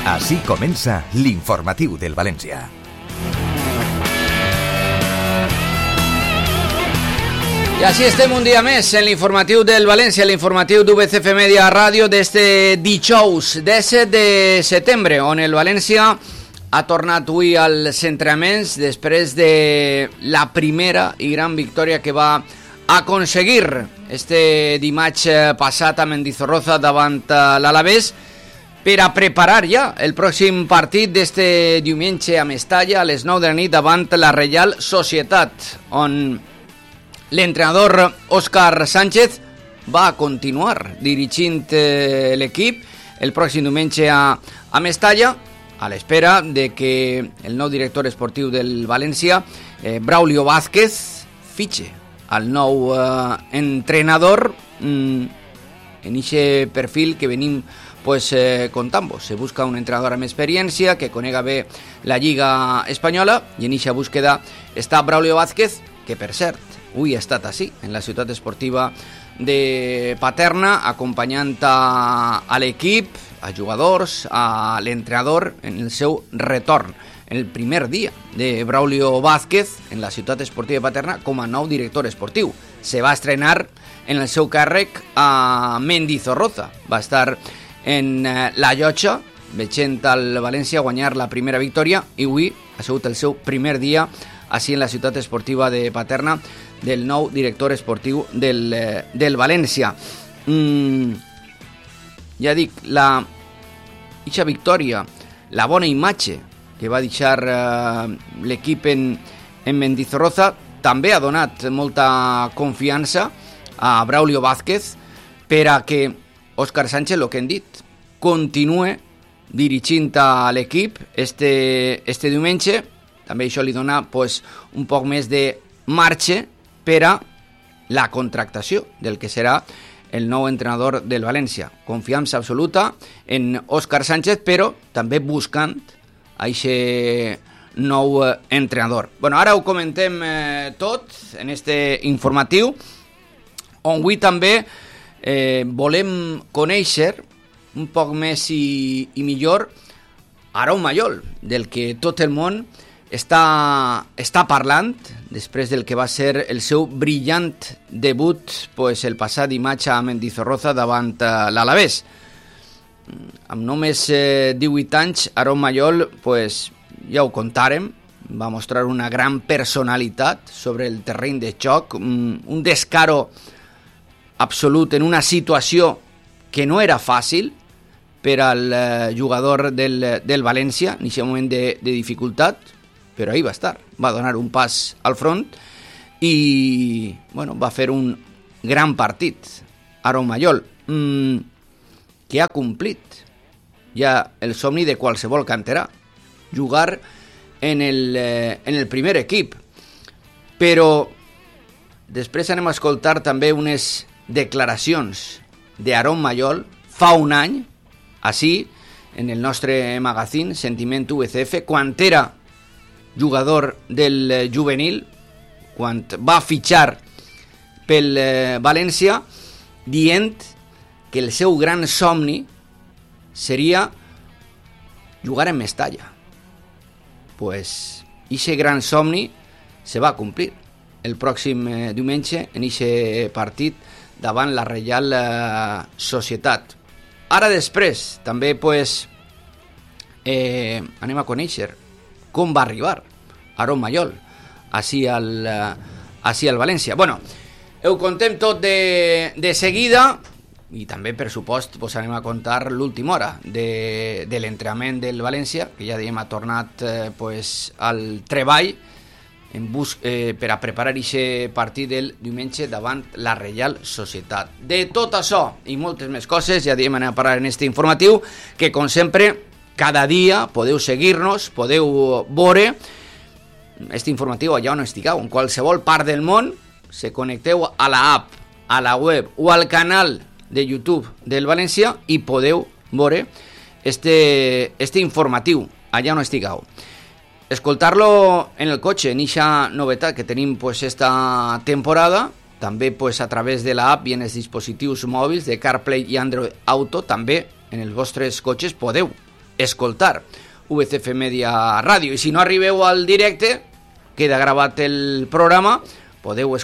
Així comença l'informatiu del València. I així estem un dia més en l'informatiu del València, l'informatiu d'UBCF Media Ràdio d'este dijous 17 de setembre, on el València ha tornat avui als entrenaments després de la primera i gran victòria que va aconseguir este dimarts passat a Mendizorroza davant l'Alavés, per a preparar ja el pròxim partit d'este diumenge a Mestalla a les 9 de la nit davant la Reial Societat, on l'entrenador Òscar Sánchez va continuar dirigint l'equip el pròxim diumenge a Mestalla, a l'espera de que el nou director esportiu del València, Braulio Vázquez, fitxe al nou entrenador en aquest perfil que venim contant-vos. Se busca un entrenador amb experiència que conega bé la Lliga Espanyola, i en aquesta búsqueda està Braulio Vázquez, que per cert avui ha estat així en la ciutat esportiva de Paterna, acompanyant a l'equip, a jugadors, a l'entrenador en el seu retorn, en el primer dia de Braulio Vázquez en la ciutat esportiva de Paterna com a nou director esportiu. Se va estrenar en el seu càrrec a Mendizorroza, va estar en la llotja veient el València guanyar la primera victòria, i avui ha sigut el seu primer dia així en la ciutat esportiva de Paterna del nou director esportiu del València. Ja dic, aquesta victòria, la bona imatge que va deixar l'equip en Mendizorroza, també ha donat molta confiança a Braulio Vázquez per a que Òscar Sánchez, el que hem dit, continue dirigint a l'equip este diumenge. També això li dona un poc més de marge per a la contractació del que serà el nou entrenador del València. Confiança absoluta en Òscar Sánchez, però també buscant aquest nou entrenador. Ara ho comentem tot en este informatiu, on avui també volem conèixer un poc més i millor Aaron Mayol, del que tot el món està parlant després del que va ser el seu brillant debut el passat dimarts a Mendizorroza davant l'Alavés. Amb només 18 anys, Aaron Mayol, ja ho contàrem, va mostrar una gran personalitat sobre el terreny de joc, un descaro absolut en una situació que no era fàcil per al jugador del València en aquest moment de dificultat, però ahí va estar, va donar un pas al front i va fer un gran partit. Aaron Mayol, que ha complit ja el somni de qualsevol canterà, jugar en el primer equip, però després anem a escoltar també unes declaracions d'Aaron Mayol fa un any, així, en el nostre magazín Sentiment UBCF, quan era jugador del juvenil, quan va fitxar pel València, dient que el seu gran somni seria jugar en Mestalla. Ixe gran somni se va complir el pròxim diumenge en ixe partit davant la Reial Societat. Ara després també anem a conèixer com va arribar Aaron Mayol així al València. Ho contem tot de seguida, i també, per supost, anem a contar l'última hora de l'entrenament del València, que ja dèiem ha tornat al treball per a preparar aquest partit del diumenge davant la Reial Societat. De tot això i moltes més coses ja diem anem a parlar en este informatiu, que com sempre cada dia podeu seguir-nos, podeu veure este informatiu allà on estigueu, en qualsevol part del món. Se connecteu a la app, a la web o al canal de YouTube del València i podeu veure este informatiu allà on estigueu. Escoltar-lo en el cotxe, en aquesta novetat que tenim esta temporada, també a través de l'app i en els dispositius mòbils de CarPlay i Android Auto, també en els vostres cotxes podeu escoltar VCF Media Ràdio. I si no arribeu al directe, queda gravat el programa, podeu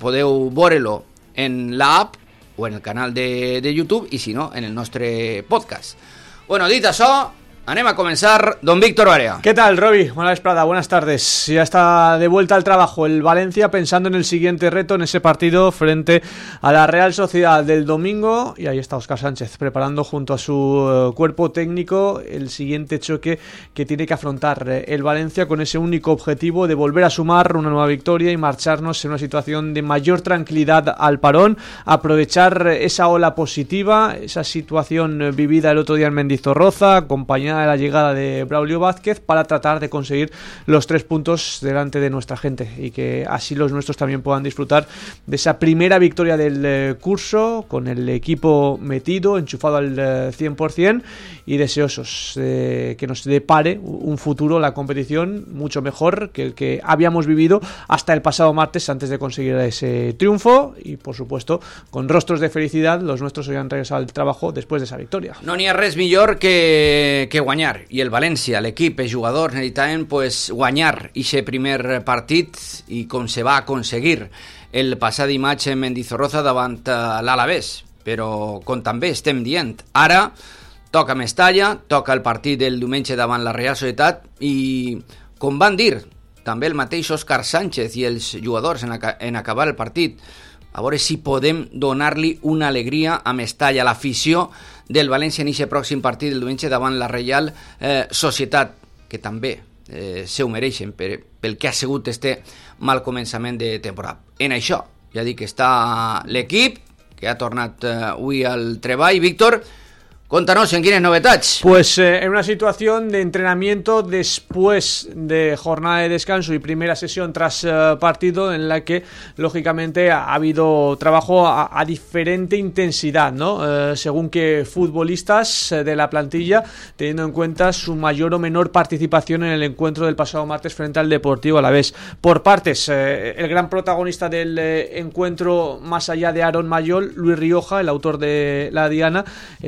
veure-lo en l'app o en el canal de YouTube, i si no, en el nostre podcast. Bueno, dit això, anem a comenzar. Don Víctor Barea. ¿Qué tal, Roby? Buena vesprada, buenas tardes. Ya está de vuelta al trabajo el Valencia, pensando en el siguiente reto, en ese partido frente a la Real Sociedad del domingo. Y ahí está Óscar Sánchez, preparando junto a su cuerpo técnico el siguiente choque que tiene que afrontar el Valencia, con ese único objetivo de volver a sumar una nueva victoria y marcharnos en una situación de mayor tranquilidad al parón, aprovechar esa ola positiva, esa situación vivida el otro día en Mendizorroza, acompañada de la llegada de Braulio Vázquez, para tratar de conseguir los 3 puntos delante de nuestra gente, y que así los nuestros también puedan disfrutar de esa primera victoria del curso, con el equipo metido, enchufado al 100%, y deseosos que nos depare un futuro, la competición, mucho mejor que el que habíamos vivido hasta el pasado martes, antes de conseguir ese triunfo. Y por supuesto, con rostros de felicidad, los nuestros hoy han regresado al trabajo después de esa victoria. No n'hi ha res millor que guanyar, i el València, l'equip, els jugadors necessitaven guanyar aquest primer partit, i com se va aconseguir el passat dimarts en Mendizorroza davant l'Alavés. Però com també estem dient, ara toca Mestalla, toca el partit del diumenge davant la Real Societat, i com van dir també el mateix Óscar Sánchez i els jugadors en acabar el partit, a veure si podem donar-li una alegria a Mestalla, a l'afició del València en aquest pròxim partit del diumenge davant la Real Societat, que també se ho mereixen pel que ha sigut este mal començament de temporada. En això, ja dic, està l'equip, que ha tornat avui al treball. Víctor, contanos en quines novetats. Pues en una situación de entrenamiento después de jornada de descanso y primera sesión tras partido, en la que lógicamente ha habido trabajo a diferente intensidad, ¿no? Según que futbolistas de la plantilla, teniendo en cuenta su mayor o menor participación en el encuentro del pasado martes frente al Deportivo Alavés. Por partes, el gran protagonista del encuentro, más allá de Aaron Mayol, Luis Rioja, el autor de la diana,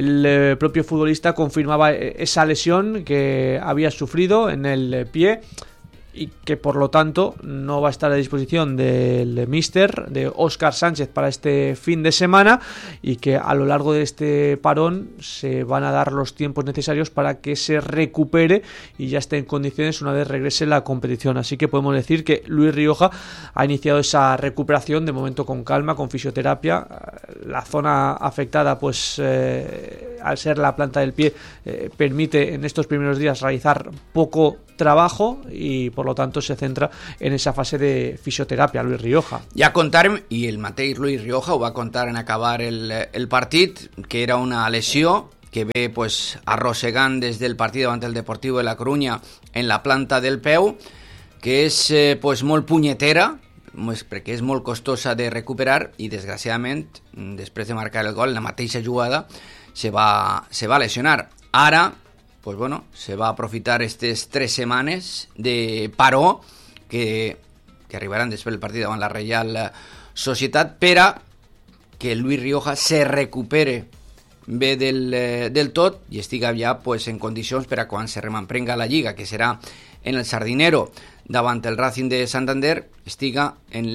el propio futbolista confirmaba esa lesión que había sufrido en el pie, y que por lo tanto no va a estar a disposición del míster, de Óscar Sánchez, para este fin de semana, y que a lo largo de este parón se van a dar los tiempos necesarios para que se recupere y ya esté en condiciones una vez regrese la competición. Así que podemos decir que Luis Rioja ha iniciado esa recuperación, de momento con calma, con fisioterapia. La zona afectada, pues al ser la planta del pie, permite en estos primeros días realizar poco trabajo, y por lo tanto se centra en esa fase de fisioterapia Luis Rioja. Ja contarem, i el mateix Luis Rioja ho va contar en acabar el partit, que era una lesió que ve arrossegant des del partit davant el Deportiu de la Corunya en la planta del peu, que és molt punyetera, perquè és molt costosa de recuperar, i desgraciadament, després de marcar el gol, la mateixa jugada se va lesionar. Ara se va aprofitar aquestes 3 setmanes de paró que arribaran després del partit davant la Real Societat, per a que Luis Rioja se recupere bé del tot i estiga ja en condicions per a quan se rememprenga la Lliga, que serà en el Sardinero davant el Racing de Santander, estiga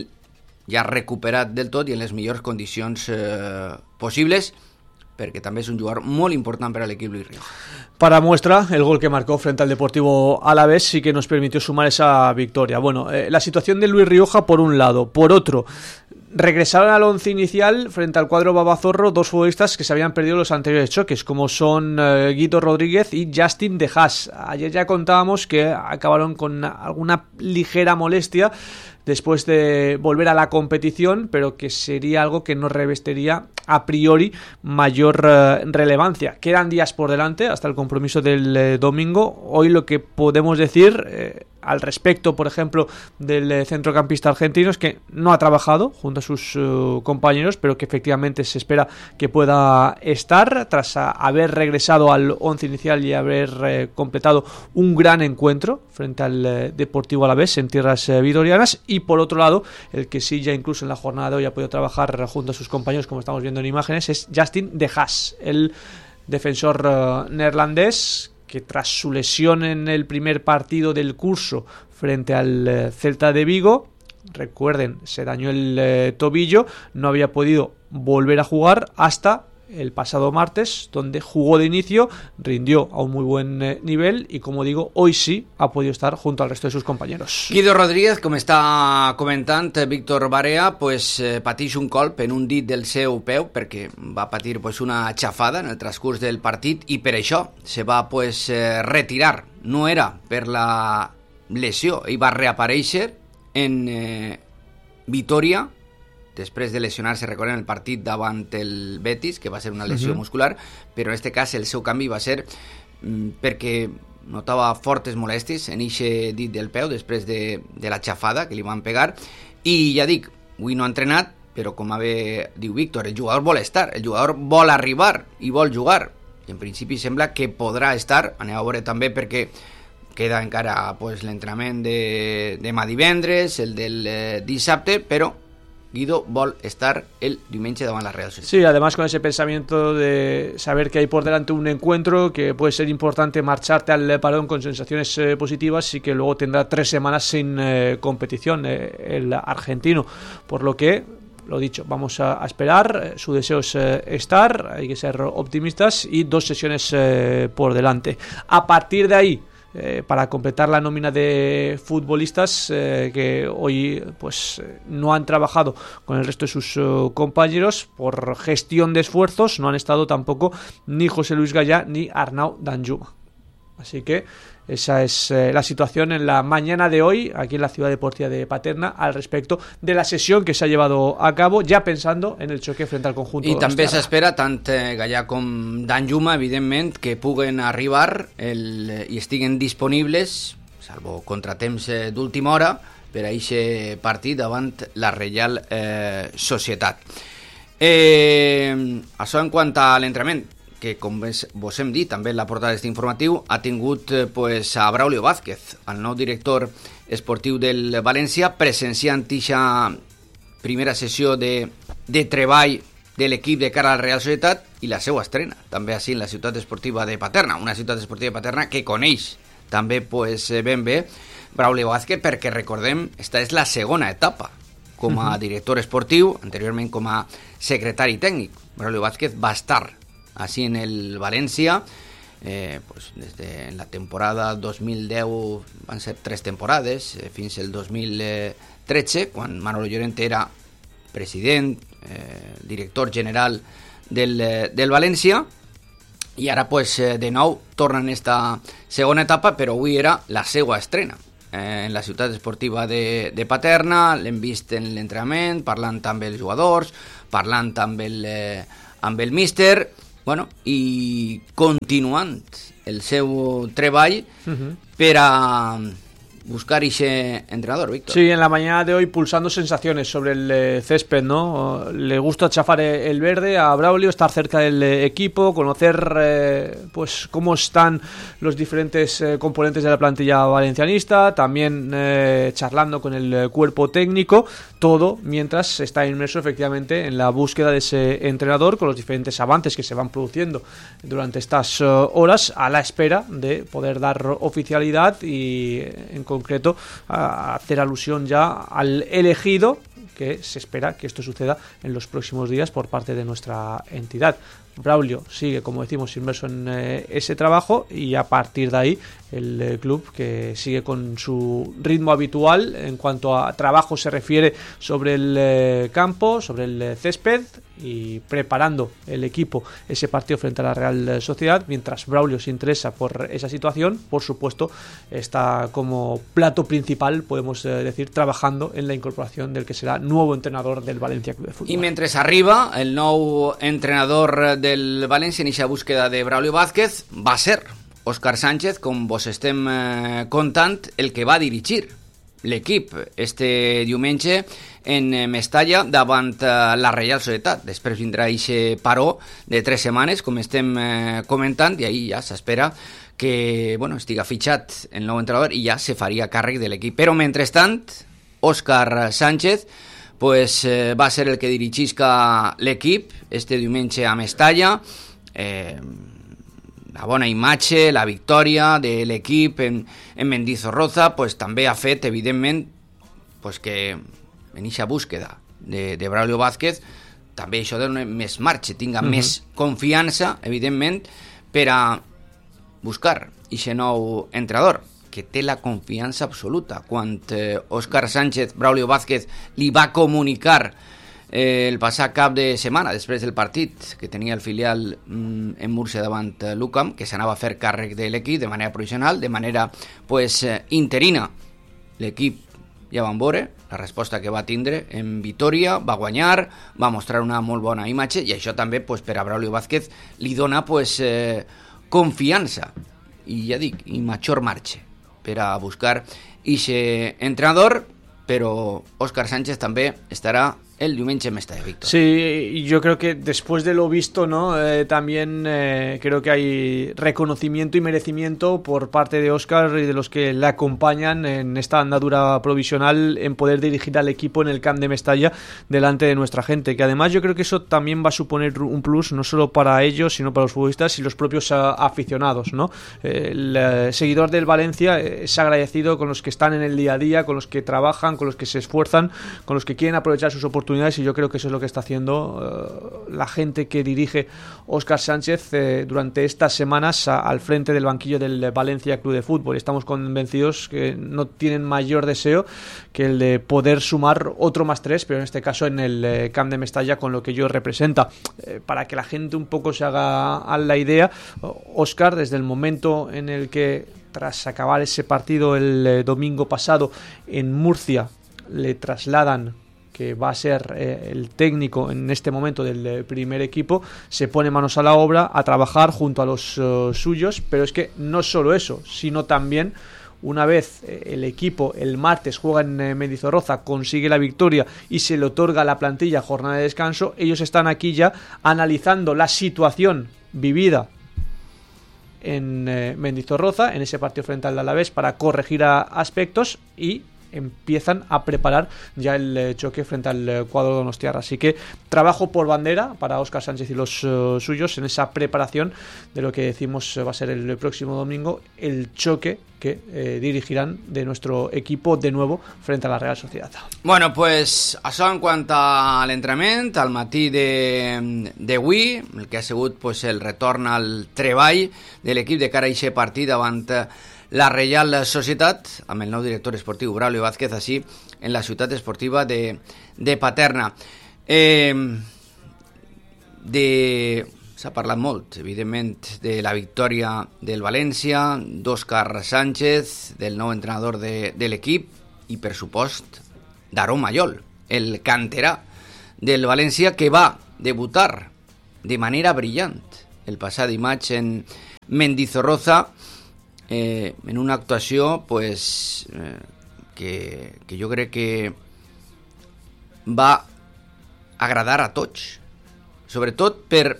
ja recuperat del tot i en les millors condicions possibles, perquè també és un jugador molt important per a l'equip Luis Rioja. Para muestra, el gol que marcó frente al Deportivo Alavés sí que nos permitió sumar esa victoria. Bueno, la situación de Luis Rioja por un lado. Por otro, regresaron al once inicial frente al cuadro babazorro 2 futbolistas que se habían perdido los anteriores choques, como son Guido Rodríguez y Justin De Haas. Ayer ya contábamos que acabaron con alguna ligera molestia después de volver a la competición, pero que sería algo que no revestiría a priori mayor relevancia. Quedan días por delante hasta el compromiso del domingo. Hoy lo que podemos decir al respecto, por ejemplo, del centrocampista argentino, es que no ha trabajado junto a sus compañeros, pero que efectivamente se espera que pueda estar tras haber regresado al once inicial y haber completado un gran encuentro frente al Deportivo Alavés en tierras vitorianas. Y por otro lado, el que sí ya incluso en la jornada de hoy ha podido trabajar junto a sus compañeros, como estamos viendo en imágenes, es Justin De Haas, el defensor neerlandés, que tras su lesión en el primer partido del curso frente al Celta de Vigo, recuerden, se dañó el tobillo, no había podido volver a jugar hasta el pasado martes, donde jugó de inicio, rindió a un muy buen nivel y, como digo, hoy sí ha podido estar junto al resto de sus compañeros. Guido Rodríguez, com està comentant Víctor Barea, pues, pateix un colp en un dit del seu peu perquè va patir pues, una xafada en el transcurs del partit i per això se va pues, retirar. No era per la lesió, ell va reaparèixer en Vitoria després de lesionar-se, recordem, el partit davant el Betis, que va ser una lesió muscular, però en aquest cas el seu canvi va ser perquè notava fortes molèsties en aquest dit del peu després de la xafada que li van pegar, i ja dic, avui no ha entrenat, però com diu Víctor, el jugador vol estar, el jugador vol arribar i vol jugar, i en principi sembla que podrà estar, anem a veure també perquè queda encara pues, l'entrenament de demà divendres, el del dissabte, però Guido vol estar el diumenge davant la Real Sociedad. Sí, además con ese pensamiento de saber que hay por delante un encuentro, que puede ser importante marcharte al parón con sensaciones positivas y que luego tendrá 3 semanas sin competición el argentino, por lo que, lo dicho, vamos a esperar, su deseo es estar, hay que ser optimistas y 2 sesiones por delante. A partir de ahí, para completar la nómina de futbolistas que hoy pues no han trabajado con el resto de sus compañeros por gestión de esfuerzos, no han estado tampoco ni José Luis Gallá ni Arnau Danjuma. Así que esa es la situación en la mañana de hoy aquí en la Ciudad Deportiva de Paterna al respecto de la sesión que se ha llevado a cabo, ya pensando en el choque frente al conjunto. I també s'espera tant Gallà com Danjuma, evidentment, que puguen arribar i estiguen disponibles, salvo contratemps d'última hora, per a aquest partit davant la Reial Societat. Això en quant a l'entrenament, que com vos hem dit també en la portada d'aquest informatiu, ha tingut pues, a Braulio Vázquez, el nou director esportiu del València, presenciant aquesta primera sessió de treball de l'equip de cara a la Real Societat i la seva estrena, també així en la ciutat esportiva de Paterna, una ciutat esportiva de Paterna que coneix també pues, ben bé Braulio Vázquez, perquè recordem, esta és la segona etapa com a director esportiu, anteriorment com a secretari tècnic. Braulio Vázquez va estar así en el Valencia, pues desde la temporada 2010 van ser 3 temporades, fins el 2013, quan Manolo Llorente era president, director general del València, i ara pues de nou torna en esta segona etapa, però avui era la seva estrena en la ciutat esportiva de Paterna. L'hem vist en l'entrenament, parlant amb els jugadors, parlant amb el míster, bueno, i continuant el seu treball per a buscar ese entrenador, Víctor. Sí, en la mañana de hoy pulsando sensaciones sobre el césped, ¿no? Le gusta chafar el verde a Braulio, estar cerca del equipo, conocer pues cómo están los diferentes componentes de la plantilla valencianista, también charlando con el cuerpo técnico, todo mientras está inmerso efectivamente en la búsqueda de ese entrenador, con los diferentes avances que se van produciendo durante estas horas, a la espera de poder dar oficialidad y en concreto a hacer alusión ya al elegido, que se espera que esto suceda en los próximos días por parte de nuestra entidad. Braulio sigue, como decimos, inmerso en ese trabajo y a partir de ahí el club que sigue con su ritmo habitual en cuanto a trabajo se refiere sobre el campo, sobre el césped y preparando el equipo ese partido frente a la Real Sociedad, mientras Braulio se interesa por esa situación, por supuesto está como plato principal, podemos decir, trabajando en la incorporación del que será nuevo entrenador del Valencia Club de Fútbol. I mentre arriba el nou entrenador del València en aquesta búsqueda de Braulio Vázquez va ser Óscar Sánchez, com vos estem contant, el que va dirigir l'equip este diumenge en Mestalla davant la Reial Societat. Després vindrà aquest paró de 3 setmanes, com estem comentant, i ahí ja s'espera que estiga fitxat el nou entrenador i ja se faria càrrec de l'equip. Però mentrestant, Óscar Sánchez va ser el que dirigisca l'equip este diumenge a Mestalla. la bona imatge, la victòria de l'equip en Mendizorroza, pues, també ha fet, evidentment, pues, que en aquesta búsqueda de Braulio Vázquez també això dona més marxa, tinga més confiança, evidentment, per a buscar aquest nou entrenador, que té la confiança absoluta. Quan Óscar Sánchez, Braulio Vázquez, li va comunicar el passat cap de setmana, després del partit que tenia el filial en Múrcia davant l'UCAM, que s'anava a fer càrrec de l'equip de manera provisional, de manera pues, interina. L'equip ja van veure la resposta que va tindre en Vitoria, va guanyar, va mostrar una molt bona imatge, i això també pues, per a Braulio Vázquez li dona pues, confiança i ja dic, i major marxa per a buscar ixe entrenador, però Óscar Sánchez també estarà el diumenge en Mestalla, Víctor. Sí, yo creo que después de lo visto, ¿no? También creo que hay reconocimiento y merecimiento por parte de Óscar y de los que le acompañan en esta andadura provisional en poder dirigir al equipo en el Camp de Mestalla delante de nuestra gente, que además yo creo que eso también va a suponer un plus no solo para ellos, sino para los futbolistas y los propios aficionados, ¿no? El seguidor del Valencia es agradecido con los que están en el día a día, con los que trabajan, con los que se esfuerzan, con los que quieren aprovechar sus oportunidades, y yo creo que eso es lo que está haciendo la gente que dirige Óscar Sánchez durante estas semanas al frente del banquillo del Valencia Club de Fútbol. Estamos convencidos que no tienen mayor deseo que el de poder sumar otro +3, pero en este caso en el Camp de Mestalla, con lo que ello representa. Para que la gente un poco se haga a la idea, Óscar, desde el momento en el que, tras acabar ese partido el domingo pasado en Murcia, le trasladan que va a ser el técnico en este momento del primer equipo, se pone manos a la obra a trabajar junto a los suyos, pero es que no solo eso, sino también una vez el equipo el martes juega en Mendizorroza, consigue la victoria y se le otorga a la plantilla jornada de descanso, ellos están aquí ya analizando la situación vivida en Mendizorroza, en ese partido frente al Alavés, para corregir aspectos, y empiezan a preparar ya el choque frente al cuadro donostiarra. Así que trabajo por bandera para Óscar Sánchez y los suyos en esa preparación de lo que decimos va a ser el próximo domingo, el choque que dirigirán de nuestro equipo de nuevo frente a la Real Sociedad. Bueno, pues això en quant a l'entrenament, al matí d'avui, el que ha sigut pues, el retorn al treball de l'equip de cara a aquest partit davant la Reial Societat, amb el nou director esportiu Braulio Vázquez, així en la ciutat esportiva de Paterna. S'ha parlat molt, evidentment, de la victòria del València, d'Óscar Sánchez, del nou entrenador de l'equip i, per supost, d'Aarón Mayol, el canterà del València, que va debutar de manera brillant el passat dimarts en Mendizorroza, en una actuació pues, que jo crec que va agradar a tots, sobretot per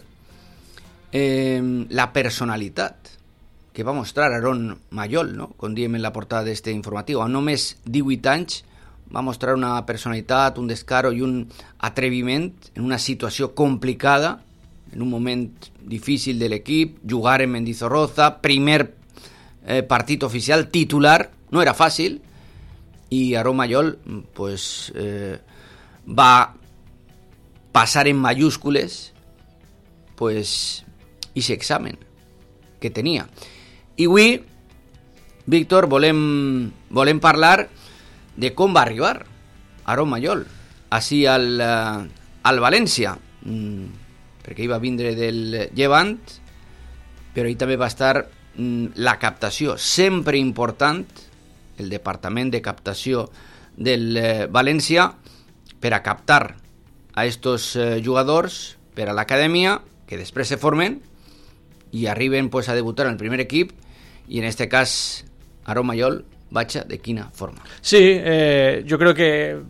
la personalitat que va mostrar Aarón Mayol, no? Com diem en la portada d'este informatiu, a només 18 anys va mostrar una personalitat, un descaro i un atreviment en una situació complicada, en un moment difícil de l'equip, jugar en Mendizorroza, primer partit oficial, titular, no era fàcil, i Aarón Mayol pues, va passar en mayúscules pues, ese examen que tenia. I avui, Víctor, volem parlar de com va arribar Aarón Mayol així al València, perquè ell va vindre del Llevant, però ell també va estar la captació, sempre important, el departament de captació del València, per a captar a estos jugadors per a l'acadèmia, que després se formen i arriben pues, a debutar en el primer equip, i en este cas Aarón Mayol, vaja, de quina forma. Sí, yo creo que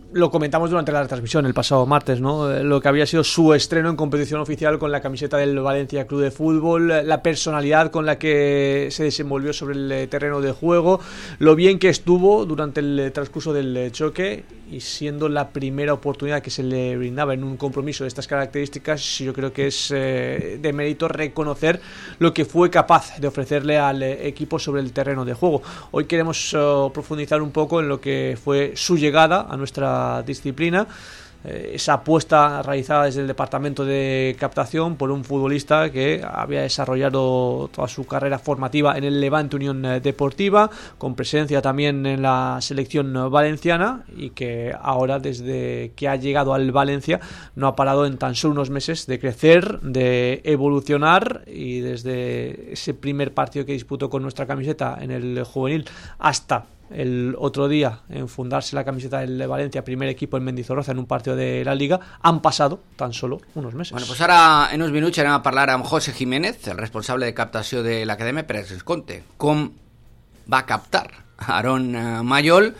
lo comentamos durante la transmisión el pasado martes, ¿no? Lo que había sido su estreno en competición oficial con la camiseta del Valencia Club de Fútbol, la personalidad con la que se desenvolvió sobre el terreno de juego, lo bien que estuvo durante el transcurso del choque, y siendo la primera oportunidad que se le brindaba en un compromiso de estas características, yo creo que es de mérito reconocer lo que fue capaz de ofrecerle al equipo sobre el terreno de juego. Hoy queremos profundizar un poco en lo que fue su llegada a nuestra disciplina, esa apuesta realizada desde el departamento de captación por un futbolista que había desarrollado toda su carrera formativa en el Levante Unión Deportiva, con presencia también en la selección valenciana, y que ahora, desde que ha llegado al Valencia, no ha parado en tan solo unos meses de crecer, de evolucionar, y desde ese primer partido que disputó con nuestra camiseta en el juvenil hasta el otro día en fundarse la camiseta del Valencia, primer equipo en Mendizorroza en un partido de la Liga, han pasado tan solo unos meses. Bueno, pues ara en uns minuts anem a parlar amb José Jiménez, el responsable de captació de l'Acadèmia, per ens conte com va captar Aaron Mayol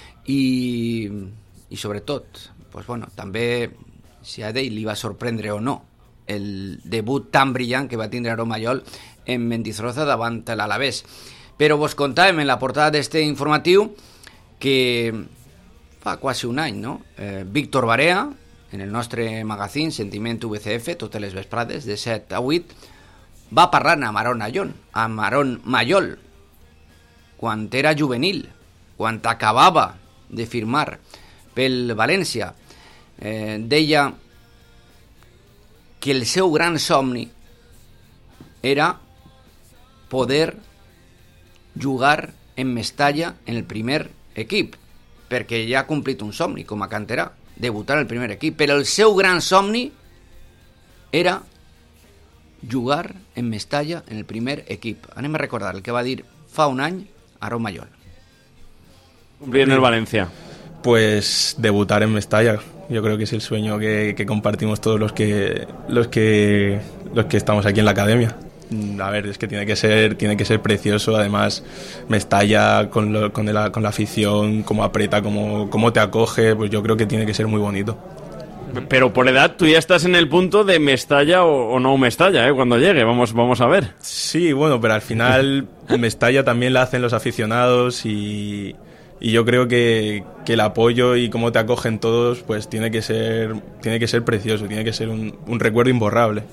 i sobretot, pues bueno, també si a ell li va sorprendre o no el debut tan brillant que va tindre Aaron Mayol en Mendizorroza davant l'Alavés. Però vos contàvem en la portada d'este informatiu que fa quasi un any, no? Víctor Barea, en el nostre magazín Sentiment VCF, totes les vesprades, de 7 a 8, va parlar amb Aaron Mayol, quan era juvenil, quan acabava de firmar pel València. Deia que el seu gran somni era poder jugar en Mestalla en el primer equip, perquè ja ha complit un somni com a canterà, debutar en el primer equip, però el seu gran somni era jugar en Mestalla en el primer equip. Anem a recordar el que va dir fa un any Aaron Mayol. Cumplir en el Valencia. Pues debutar en Mestalla, yo creo que es el sueño que compartimos todos los que estamos aquí en la academia. A ver, es que tiene que ser precioso. Además, Mestalla con la afición, cómo aprieta, cómo te acoge, pues yo creo que tiene que ser muy bonito. Pero por edad tú ya estás en el punto de Mestalla o no Mestalla, cuando llegue, vamos a ver. Sí, bueno, pero al final Mestalla también la hacen los aficionados y yo creo que el apoyo y cómo te acogen todos, pues tiene que ser precioso, tiene que ser un recuerdo imborrable.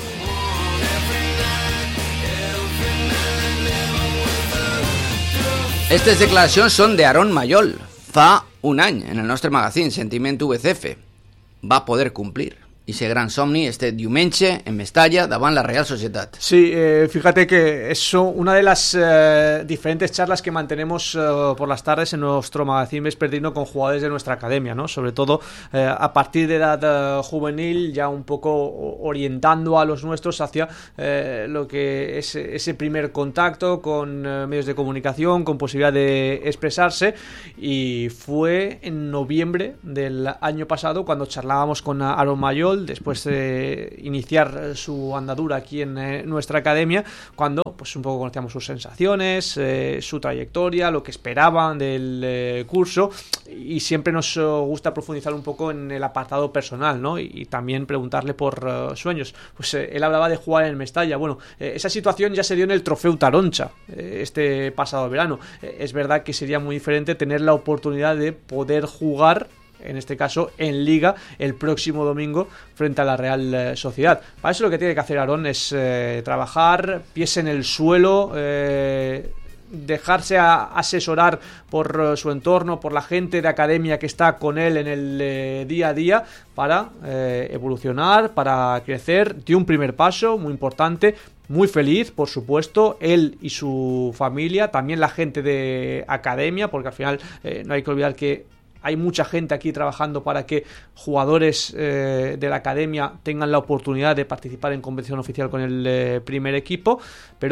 Aquestes declaracions són d'Aaron Mayol. Fa un any, en el nostre magazín Sentiment VCF, va poder complir ese gran somni este diumenge en Mestalla davant la Real Sociedad. Sí, fíjate que es una de las diferentes charlas que mantenemos por las tardes en nuestro magazín vespertino con jugadores de nuestra academia, ¿no? Sobre todo a partir de edad juvenil, ya un poco orientando a los nuestros hacia lo que es ese primer contacto con medios de comunicación, con posibilidad de expresarse. Y fue en noviembre del año pasado cuando charlábamos con Aaron Mayol, después de iniciar su andadura aquí en nuestra academia, cuando pues un poco conocíamos sus sensaciones, su trayectoria, lo que esperaban del curso, y siempre nos gusta profundizar un poco en el apartado personal, ¿no? Y también preguntarle por sueños. Pues él hablaba de jugar en Mestalla. Bueno, esa situación ya se dio en el Trofeu Taroncha este pasado verano. Es verdad que sería muy diferente tener la oportunidad de poder jugar, en este caso en Liga, el próximo domingo frente a la Real Sociedad. Para eso lo que tiene que hacer Aaron es trabajar, pies en el suelo, dejarse asesorar por su entorno, por la gente de academia que está con él en el día a día, para evolucionar, para crecer. Dio un primer paso muy importante, muy feliz, por supuesto, él y su familia, también la gente de academia, porque al final no hay que olvidar que hay mucha gente aquí trabajando para que jugadores de la academia tengan la oportunidad de participar en competición oficial con el primer equipo, pero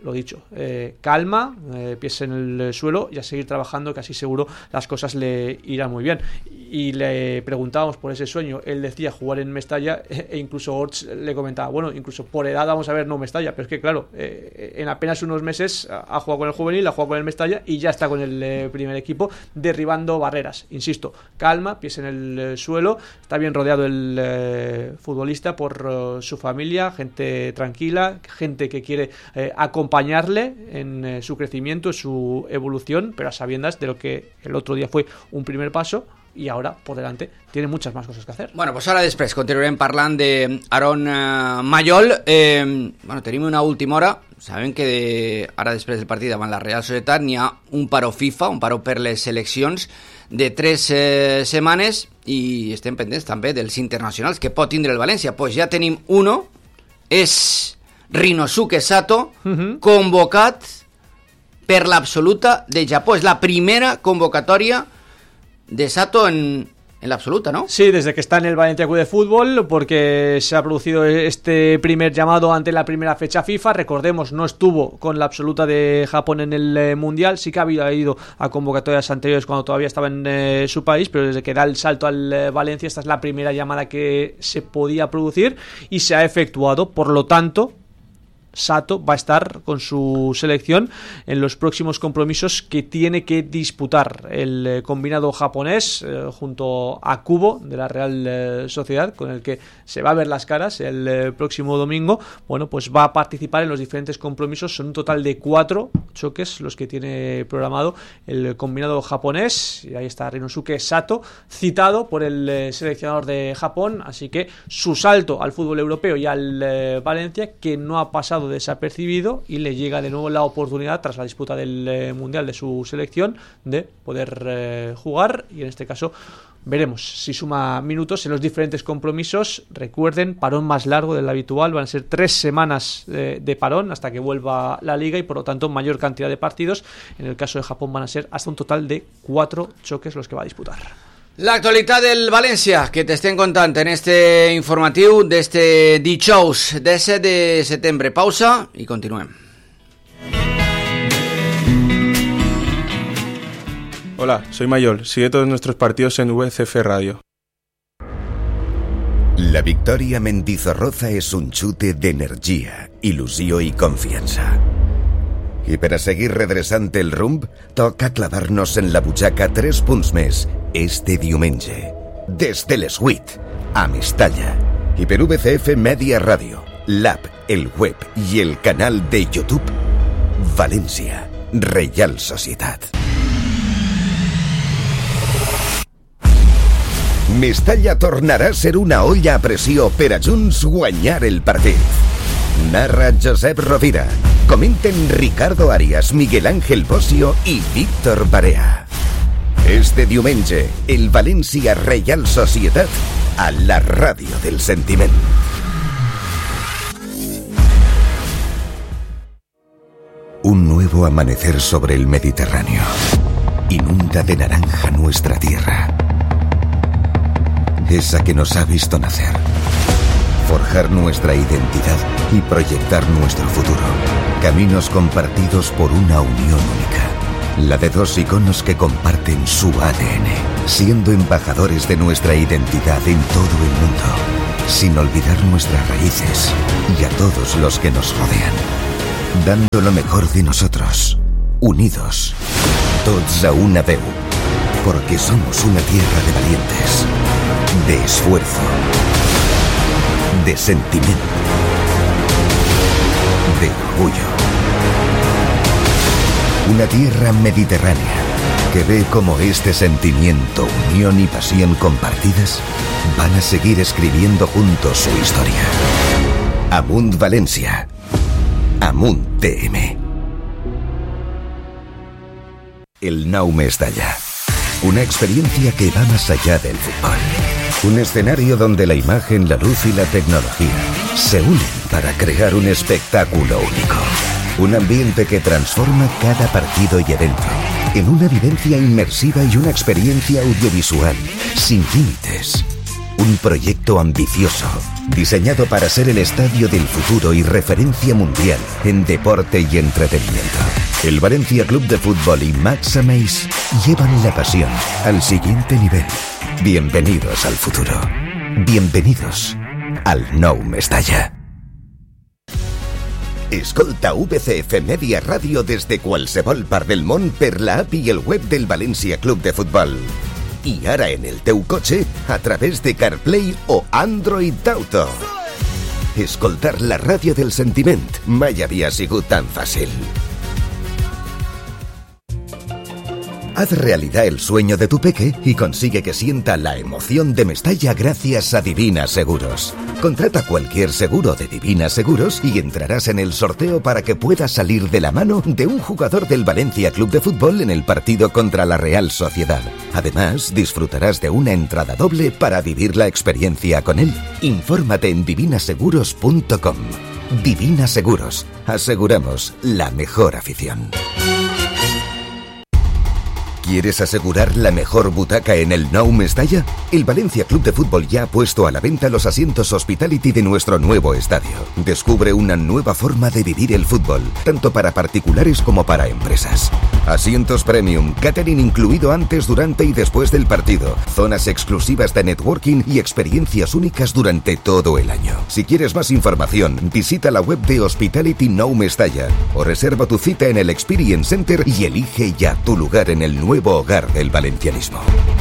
lo dicho, calma, pies en el suelo y a seguir trabajando, que así seguro las cosas le irán muy bien. Y le preguntábamos por ese sueño, él decía jugar en Mestalla, e incluso Orts le comentaba, bueno, incluso por edad vamos a ver no Mestalla, pero es que claro, en apenas unos meses ha jugado con el juvenil, ha jugado con el Mestalla y ya está con el primer equipo derribando barreras. Insisto, calma, pies en el suelo, está bien rodeado el futbolista por su familia, gente tranquila, gente que quiere acompañarle en su crecimiento, en su evolución, pero a sabiendas de lo que el otro día fue un primer paso i ara, por delante, tiene muchas más cosas que hacer. Bueno, pues ara després continuarem parlant d'Aaron Mayol. Bueno, tenim una última hora. Sabem que ara després del partit davant la Real Societat n'hi ha un paró FIFA, un paró per les seleccions de 3 setmanes i estem pendents també dels internacionals que pot tindre el València. Pues ja tenim uno, és Rinosuke Sato, convocat per l'absoluta de Japó. És la primera convocatòria de Sato en la absoluta, ¿no? Sí, desde que está en el Valencia Club de Fútbol, porque se ha producido este primer llamado ante la primera fecha FIFA. Recordemos, no estuvo con la absoluta de Japón en el Mundial, sí que había ido a convocatorias anteriores cuando todavía estaba en su país, pero desde que da el salto al Valencia, esta es la primera llamada que se podía producir y se ha efectuado. Por lo tanto, Sato va a estar con su selección en los próximos compromisos que tiene que disputar el combinado japonés junto a Kubo de la Real Sociedad, con el que se va a ver las caras el próximo domingo. Bueno, pues va a participar en los diferentes compromisos. Son un total de 4 choques los que tiene programado el combinado japonés, y ahí está Rinosuke Sato, citado por el seleccionador de Japón, así que su salto al fútbol europeo y al Valencia, que no ha pasado desapercibido, y le llega de nuevo la oportunidad tras la disputa del Mundial de su selección de poder jugar, y en este caso veremos si suma minutos en los diferentes compromisos. Recuerden, parón más largo del habitual, van a ser 3 semanas de parón hasta que vuelva la liga, y por lo tanto mayor cantidad de partidos. En el caso de Japón van a ser hasta un total de 4 choques los que va a disputar. L'actualitat del València, que t'estem contant en este informatiu d'este dijous 17 de setembre. Pausa i continuem. Hola, soy Mayol. Sigue todos nuestros partidos en VCF Radio. La victòria Mendizorroza és un xute d'energia, il·lusió i confiança. I per a seguir redreçant el rumb, toca clavar-nos en la butxaca 3 punts més este diumenge. Des de les 8, a Mestalla. I per VCF Media Ràdio, l'app, el web i el canal de YouTube, València, Reial Societat. Mestalla tornarà a ser una olla a pressió per a junts guanyar el partit. Narra Josep Rovira. Comenten Ricardo Arias, Miguel Ángel Bosio i Víctor Barea. Este diumenge, el València Reial Societat a la ràdio del sentiment. Un nuevo amanecer sobre el Mediterráneo. Inunda de naranja nuestra tierra. Esa que nos ha visto nacer. Forjar nuestra identidad y proyectar nuestro futuro. Caminos compartidos por una unión única. La de 2 iconos que comparten su ADN, siendo embajadores de nuestra identidad en todo el mundo, sin olvidar nuestras raíces y a todos los que nos rodean. Dando lo mejor de nosotros, unidos, tots a una veu, porque somos una tierra de valientes, de esfuerzo, de sentimiento, de orgullo. Una tierra mediterránea que ve como este sentimiento, unión y pasión compartidas van a seguir escribiendo juntos su historia. Amunt Valencia, Amunt TM. El Nou Mestalla. Una experiencia que va más allá del fútbol. Un escenario donde la imagen, la luz y la tecnología se unen para crear un espectáculo único. Un ambiente que transforma cada partido y evento en una vivencia inmersiva y una experiencia audiovisual sin límites. Un proyecto ambicioso, diseñado para ser el estadio del futuro y referencia mundial en deporte y entretenimiento. El Valencia Club de Fútbol y Max Ameis llevan la pasión al siguiente nivel. Bienvenidos al futuro. Bienvenidos al Nou Mestalla. Escolta VCF Media Ràdio des de qualsevol part del món per la app i el web del València Club de Futbol. I ara en el teu cotxe a través de CarPlay o Android Auto. Escoltar la ràdio del sentiment mai havia sigut tan fàcil. Haz realidad el sueño de tu peque y consigue que sienta la emoción de Mestalla gracias a Divina Seguros. Contrata cualquier seguro de Divina Seguros y entrarás en el sorteo para que puedas salir de la mano de un jugador del Valencia Club de Fútbol en el partido contra la Real Sociedad. Además, disfrutarás de una entrada doble para vivir la experiencia con él. Infórmate en divinaseguros.com. Divina Seguros. Aseguramos la mejor afición. ¿Quieres asegurar la mejor butaca en el Nou Mestalla? El Valencia Club de Fútbol ya ha puesto a la venta los asientos Hospitality de nuestro nuevo estadio. Descubre una nueva forma de vivir el fútbol, tanto para particulares como para empresas. Asientos premium, catering incluido antes, durante y después del partido, zonas exclusivas de networking y experiencias únicas durante todo el año. Si quieres más información, visita la web de Hospitality Nou Mestalla o reserva tu cita en el Experience Center y elige ya tu lugar en el nuevo hogar del valencianismo.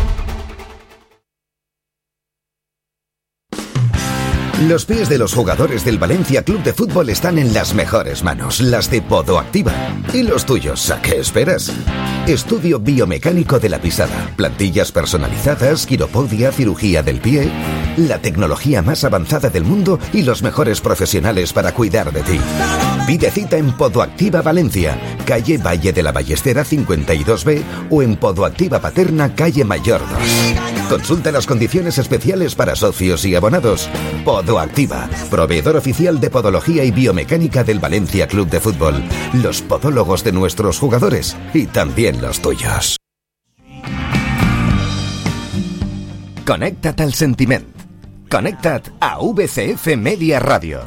Los pies de los jugadores del Valencia Club de Fútbol están en las mejores manos, las de Podoactiva. ¿Y los tuyos? ¿A qué esperas? Estudio biomecánico de la pisada, plantillas personalizadas, quiropodia, cirugía del pie, la tecnología más avanzada del mundo y los mejores profesionales para cuidar de ti. Pide cita en Podoactiva Valencia, calle Valle de la Ballestera 52B o en Podoactiva Paterna, calle Mayor 2. Consulta las condiciones especiales para socios y abonados. Podoactiva, proveedor oficial de podología y biomecánica del Valencia Club de Fútbol. Los podólogos de nuestros jugadores y también los tuyos. Connecta't al sentiment. Connecta't a VCF Media Ràdio.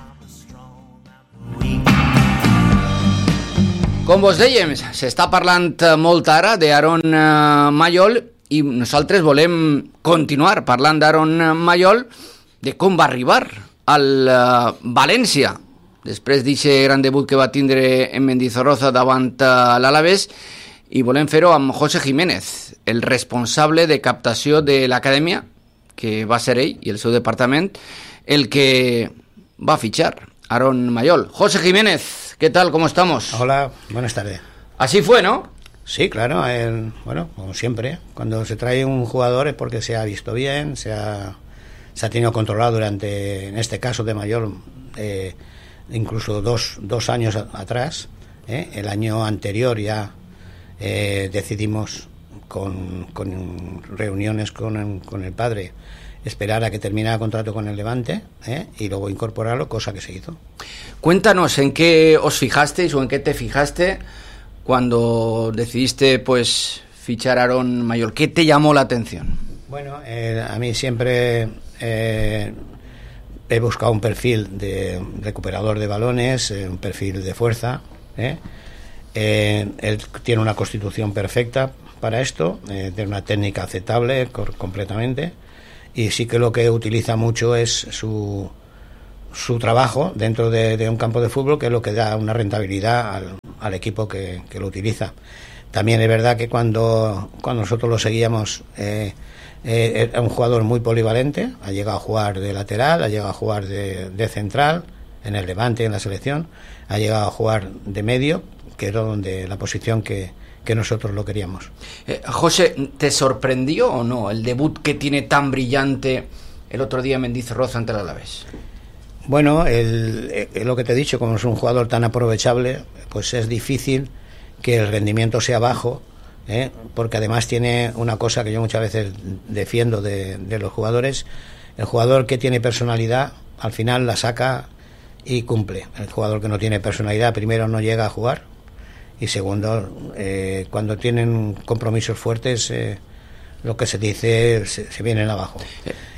Com vos dèiem, s'està parlant molt ara d'Aaron Mayol i nosaltres volem continuar parlant d'Aaron Mayol, de com va arribar al València després d'aquest gran debut que va tindre en Mendizorroza davant l'Alavés, i volem fer-ho amb José Jiménez, el responsable de captació de l'acadèmia, que va ser ell i el seu departament el que va fitxar Aaron Mayol. José Jiménez, ¿qué tal? ¿Cómo estamos? Hola, buenas tardes. Así fue, ¿no? Sí, claro, bueno, como siempre, cuando se trae un jugador es porque se ha visto bien, se ha tenido controlado durante, en este caso de Mayol, incluso dos años atrás. El año anterior ya decidimos con reuniones con el padre esperar a que terminara contrato con el Levante y luego incorporarlo, cosa que se hizo. Cuéntanos en qué os fijasteis o en qué te fijaste cuando decidiste pues fichar a Aaron Mayol. ¿Qué te llamó la atención? Bueno, a mí siempre he buscado un perfil de recuperador de balones, un perfil de fuerza. Él tiene una constitución perfecta para esto, tiene una técnica aceptable completamente, y sí que lo que utiliza mucho es su trabajo dentro de un campo de fútbol, que es lo que da una rentabilidad al equipo que lo utiliza. También es verdad que cuando nosotros lo seguíamos, era un jugador muy polivalente, ha llegado a jugar de lateral, ha llegado a jugar de central en el Levante, en la selección, ha llegado a jugar de medio, que era donde la posición que nosotros lo queríamos. José, ¿te sorprendió o no el debut que tiene tan brillante el otro día en Mendizorroza ante el Alavés? Bueno, lo que te he dicho, como es un jugador tan aprovechable, pues es difícil que el rendimiento sea bajo, porque además tiene una cosa que yo muchas veces defiendo de los jugadores: el jugador que tiene personalidad al final la saca y cumple. El jugador que no tiene personalidad, primero, no llega a jugar, y segundo, cuando tienen compromisos fuertes, lo que se dice se vienen abajo.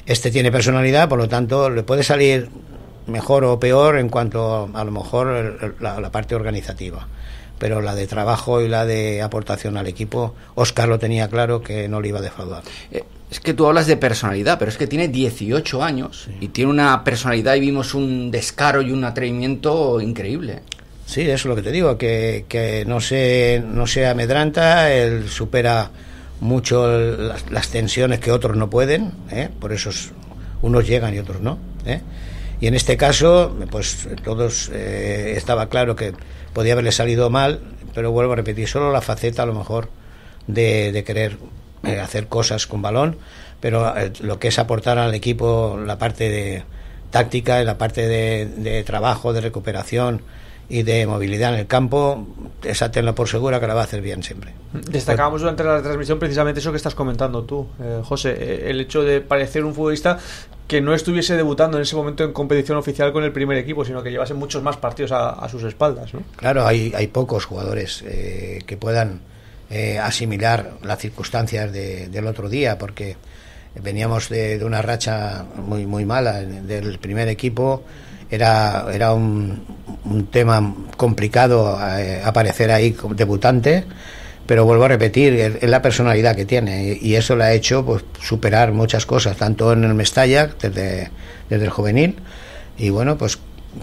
Este tiene personalidad, por lo tanto le puede salir mejor o peor en cuanto a lo mejor la parte organizativa, pero la de trabajo y la de aportación al equipo, Óscar lo tenía claro que no le iba a defraudar. Es que tú hablas de personalidad, pero es que tiene 18 años y tiene una personalidad, y vimos un descaro y un atrevimiento increíble. Sí, eso es lo que te digo, que no se amedranta, él supera mucho las tensiones que otros no pueden, por eso unos llegan y otros no, y en este caso pues todos estaba claro que podía haberle salido mal, pero vuelvo a repetir, solo la faceta a lo mejor de querer hacer cosas con balón, pero lo que es aportar al equipo la parte de táctica y la parte de trabajo, de recuperación y de movilidad en el campo, esa tenla por segura que la va a hacer bien siempre. Destacábamos durante la transmisión precisamente eso que estás comentando tú, José, el hecho de parecer un futbolista que no estuviese debutando en ese momento en competición oficial con el primer equipo, sino que llevase muchos más partidos a sus espaldas, ¿no? Claro, hay pocos jugadores que puedan asimilar las circunstancias del otro día, porque veníamos de una racha muy muy mala del primer equipo. Era un tema complicado aparecer ahí como debutante, pero vuelvo a repetir, es la personalidad que tiene, y eso le ha hecho pues superar muchas cosas, tanto en el Mestalla desde el juvenil, y bueno, pues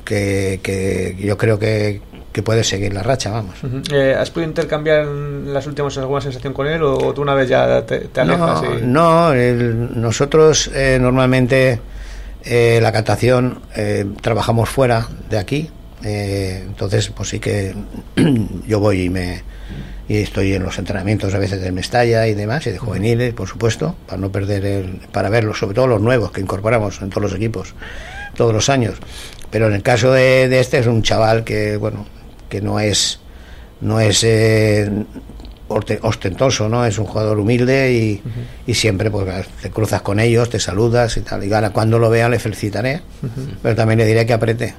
que yo creo que puede seguir la racha, vamos. ¿Has podido intercambiar en las últimas alguna sensación con él, o tú una vez ya te alejas? No, nosotros normalmente la captación trabajamos fuera de aquí, entonces pues sí que yo voy y estoy en los entrenamientos a veces del Mestalla y demás, y de juveniles, por supuesto, para no perder para verlos, sobre todo los nuevos que incorporamos en todos los equipos todos los años. Pero en el caso de este es un chaval que bueno, que no es ostentoso, ¿no? Es un jugador humilde y siempre pues te cruzas con ellos, te saludas y tal, y ahora cuando lo vea le felicitaré, pero también le diré que apriete.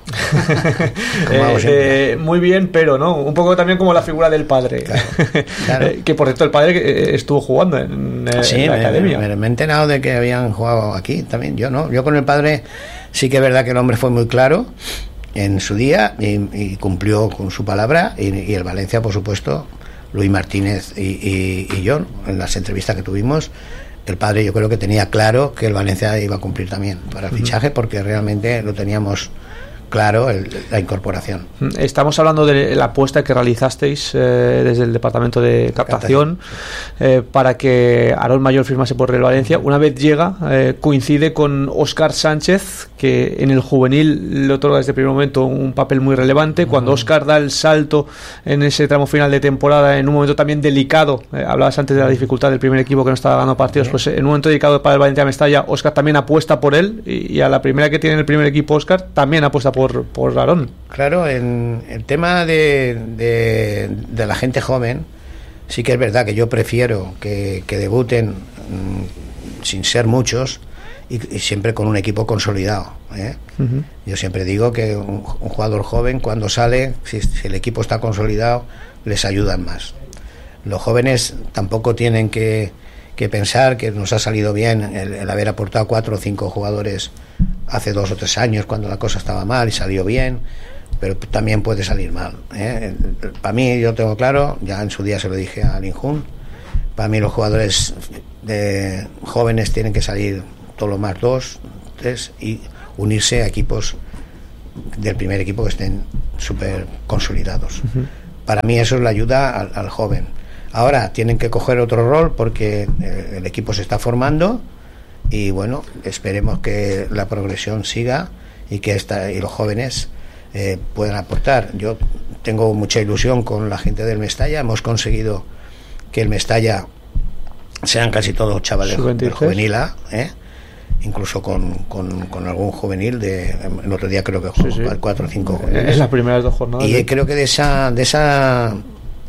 Muy bien, pero no, un poco también como la figura del padre, claro. Que por cierto el padre estuvo jugando en la academia. Me he enterado de que habían jugado aquí también, yo con el padre sí que es verdad que el hombre fue muy claro en su día y cumplió con su palabra, y el Valencia, por supuesto, Luis Martínez y yo, en las entrevistas que tuvimos, el padre yo creo que tenía claro que el Valencia iba a cumplir también para el fichaje, porque realmente lo teníamos claro, la incorporación. Estamos hablando de la apuesta que realizasteis desde el departamento de captación para que Aarón Mayor firmase por el Valencia. Una vez llega, coincide con Óscar Sánchez, que en el juvenil le otorga desde el primer momento un papel muy relevante. Cuando Óscar da el salto en ese tramo final de temporada, en un momento también delicado, hablabas antes de la dificultad del primer equipo que no estaba ganando partidos, pues en un momento delicado para el Valencia Mestalla, Óscar también apuesta por él, y a la primera que tiene el primer equipo Óscar también apuesta por Aarón. Claro, en el tema de la gente joven, sí que es verdad que yo prefiero que debuten sin ser muchos y siempre con un equipo consolidado, Yo siempre digo que un jugador joven, cuando sale, si el equipo está consolidado, les ayudan más. Los jóvenes tampoco tienen que pensar que nos ha salido bien el haber aportado 4 o 5 jugadores hace 2 o 3 años cuando la cosa estaba mal y salió bien, pero también puede salir mal, Para mí, yo tengo claro, ya en su día se lo dije a Linjun, para mí los jugadores jóvenes tienen que salir todo lo más 2, 3 y unirse a equipos del primer equipo que estén súper consolidados. Para mí eso es la ayuda al joven. Ahora tienen que coger otro rol porque el equipo se está formando, y bueno, esperemos que la progresión siga y que y los jóvenes puedan aportar. Yo tengo mucha ilusión con la gente del Mestalla. Hemos conseguido que el Mestalla sean casi todos chavales del juvenil A, incluso con algún juvenil el otro día creo que jugó 4 o 5 juveniles. Es las primeras 2 jornadas. Y creo que de esa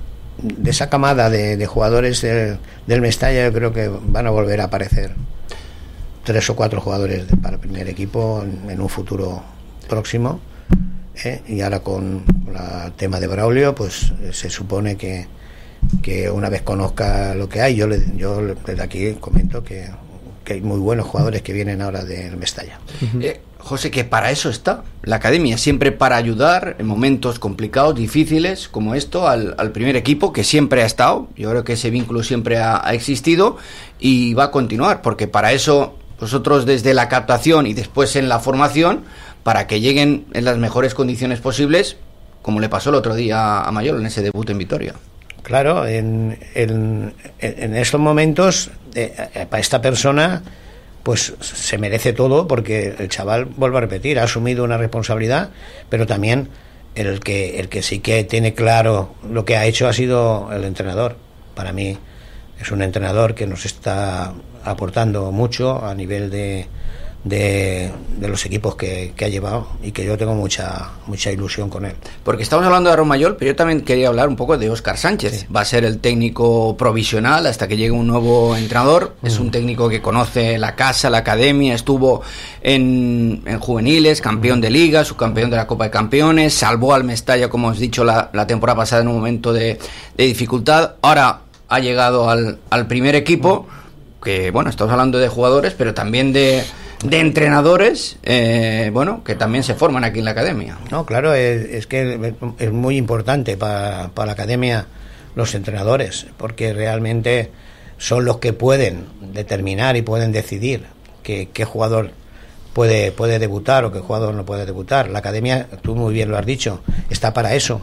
camada de jugadores del Mestalla, yo creo que van a volver a aparecer 3 o 4 jugadores para el primer equipo en un futuro próximo, y ahora con el tema de Braulio, pues se supone que una vez conozca lo que hay, yo desde aquí comento que que hay muy buenos jugadores que vienen ahora del Mestalla. José, que para eso está la academia, siempre para ayudar en momentos complicados, difíciles, como esto, al primer equipo, que siempre ha estado. Yo creo que ese vínculo siempre ha existido y va a continuar, porque para eso vosotros desde la captación y después en la formación, para que lleguen en las mejores condiciones posibles, como le pasó el otro día a Mayol en ese debut en Vitoria. Claro, en estos momentos, para esta persona, pues se merece todo, porque el chaval, vuelvo a repetir, ha asumido una responsabilidad, pero también el que sí que tiene claro lo que ha hecho ha sido el entrenador. Para mí es un entrenador que nos está aportando mucho a nivel de los equipos que ha llevado, y que yo tengo mucha ilusión con él. Porque estamos hablando de Aaron Mayol, pero yo también quería hablar un poco de Óscar Sánchez. Sí. Va a ser el técnico provisional hasta que llegue un nuevo entrenador. Es un técnico que conoce la casa, la academia, estuvo en juveniles, campeón de liga, subcampeón de la Copa de Campeones, salvó al Mestalla, como os he dicho, la temporada pasada en un momento de dificultad. Ahora ha llegado al primer equipo, que bueno, estamos hablando de jugadores, pero también de entrenadores, que también se forman aquí en la academia. No, claro, es que es muy importante para la academia los entrenadores, porque realmente son los que pueden determinar y pueden decidir qué jugador puede debutar o qué jugador no puede debutar. La academia, tú muy bien lo has dicho, está para eso.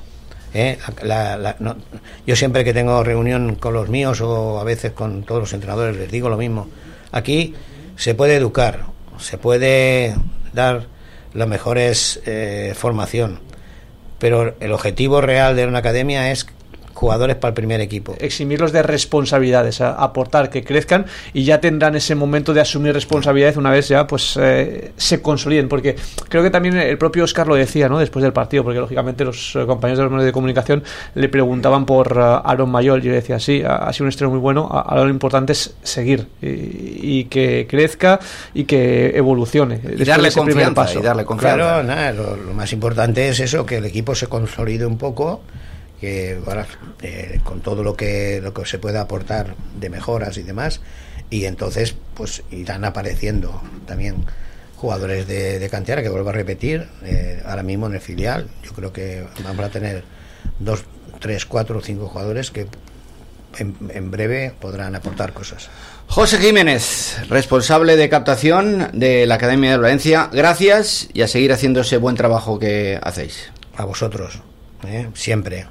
Yo siempre que tengo reunión con los míos, o a veces con todos los entrenadores, les digo lo mismo. Aquí se puede educar, se puede dar la mejores formación, pero el objetivo real de una academia es jugadores para el primer equipo. Eximirlos de responsabilidades, aportar, que crezcan, y ya tendrán ese momento de asumir responsabilidades una vez ya pues se consoliden, porque creo que también el propio Óscar lo decía, ¿no?, después del partido, porque lógicamente los compañeros de los medios de comunicación le preguntaban por Aaron Mayol, y yo le decía, sí, ha sido un estreno muy bueno, ahora lo importante es seguir y que crezca y que evolucione y darle confianza, Claro, nada, lo más importante es eso, que el equipo se consolide un poco, que con todo lo que se pueda aportar de mejoras y demás, y entonces pues irán apareciendo también jugadores de cantera, que vuelvo a repetir, ahora mismo en el filial yo creo que vamos a tener 2, 3, 4 o 5 jugadores que en breve podrán aportar cosas. José Jiménez, responsable de captación de la Academia de Valencia, gracias, y a seguir haciendo ese buen trabajo que hacéis. A vosotros, siempre.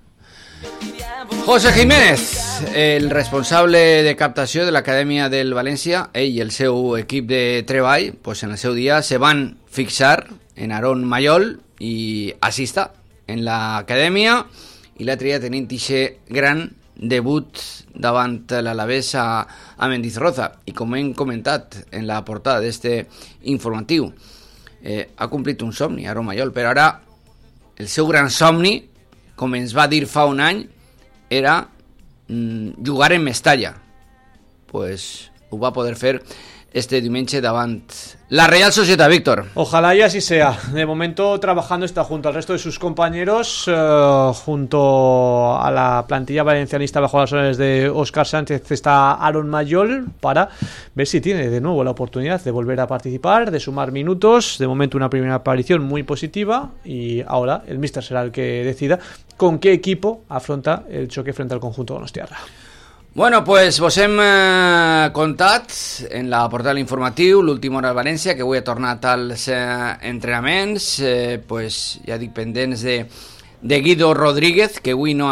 José Jiménez, el responsable de captació de l'Acadèmia del València, ell i el seu equip de treball, pues en el seu dia se van fixar en Aaron Mayol, i així està, en l'acadèmia, i l'altre dia tenint aquest gran debut davant l'Alavés a Mendizorroza. I com hem comentat en la portada d'este informatiu, ha complit un somni Aaron Mayol, però ara el seu gran somni, com ens va dir fa un any, era jugar en Mestalla. Pues ho va poder fer este diumenge davant la Real Sociedad, Víctor. Ojalá y así sea. De momento trabajando está junto al resto de sus compañeros, junto a la plantilla valencianista bajo las órdenes de Óscar Sánchez está Aaron Mayol, para ver si tiene de nuevo la oportunidad de volver a participar, de sumar minutos. De momento una primera aparición muy positiva, y ahora el míster será el que decida con qué equipo afronta el choque frente al conjunto donostiarra. Bueno, pues vos hem contat en la portal informatiu l'última hora al València, que avui ha tornat als entrenaments, pues ja dic, pendents de Guido Rodríguez, que avui no